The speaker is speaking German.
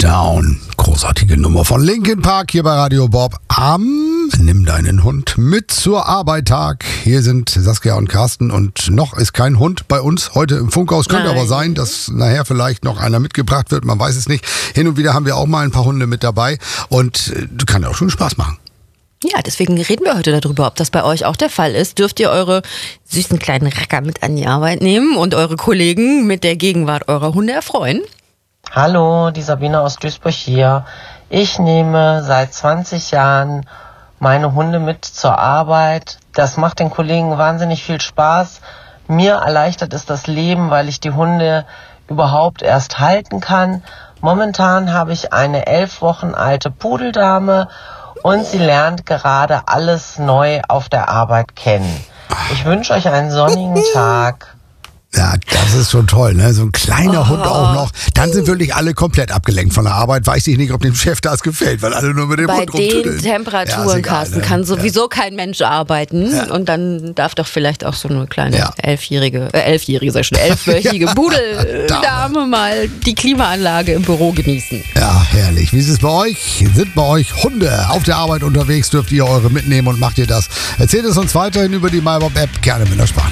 Down. Großartige Nummer von Linkin Park hier bei Radio Bob am Nimm deinen Hund mit zur Arbeit Tag. Hier sind Saskia und Carsten und noch ist kein Hund bei uns heute im Funkhaus. Könnte aber sein, dass nachher vielleicht noch einer mitgebracht wird, man weiß es nicht. Hin und wieder haben wir auch mal ein paar Hunde mit dabei und kann ja auch schon Spaß machen. Ja, deswegen reden wir heute darüber, ob das bei euch auch der Fall ist. Dürft ihr eure süßen kleinen Racker mit an die Arbeit nehmen und eure Kollegen mit der Gegenwart eurer Hunde erfreuen? Hallo, die Sabine aus Duisburg hier. Ich nehme seit 20 Jahren meine Hunde mit zur Arbeit. Das macht den Kollegen wahnsinnig viel Spaß. Mir erleichtert es das Leben, weil ich die Hunde überhaupt erst halten kann. Momentan habe ich eine 11 Wochen alte Pudeldame und sie lernt gerade alles neu auf der Arbeit kennen. Ich wünsche euch einen sonnigen Tag. Ja, das ist schon toll, ne? So ein kleiner Hund auch noch. Dann sind wirklich alle komplett abgelenkt von der Arbeit. Weiß ich nicht, ob dem Chef das gefällt, weil alle nur mit dem Hund rumtüdeln. Bei den Temperaturen, Carsten, kann sowieso kein Mensch arbeiten. Ja. Und dann darf doch vielleicht auch so eine kleine elfjährige Pudeldame mal die Klimaanlage im Büro genießen. Ja, herrlich. Wie ist es bei euch? Sind bei euch Hunde auf der Arbeit unterwegs? Dürft ihr eure mitnehmen und macht ihr das? Erzählt es uns weiterhin über die MyBob-App, gerne mit der Sprache.